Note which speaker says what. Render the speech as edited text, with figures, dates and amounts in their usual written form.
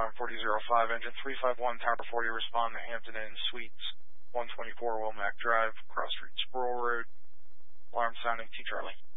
Speaker 1: alarm 4005, engine 351, tower 40, respond to Hampton Inn Suites, 124 Womack Drive, Cross Street, Sproul Road. Alarm sounding, T. Charlie.